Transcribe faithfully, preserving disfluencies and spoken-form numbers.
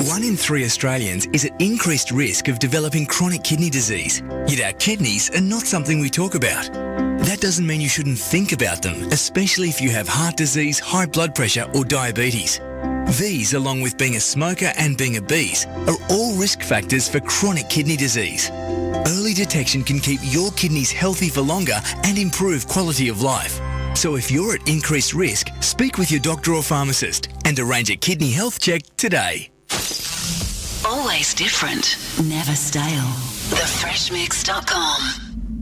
One in three Australians is at increased risk of developing chronic kidney disease. Yet our kidneys are not something we talk about. That doesn't mean you shouldn't think about them, especially if you have heart disease, high blood pressure or diabetes. These, along with being a smoker and being obese, are all risk factors for chronic kidney disease. Early detection can keep your kidneys healthy for longer and improve quality of life. So if you're at increased risk, speak with your doctor or pharmacist and arrange a kidney health check today. Always different, never stale. the fresh mix dot com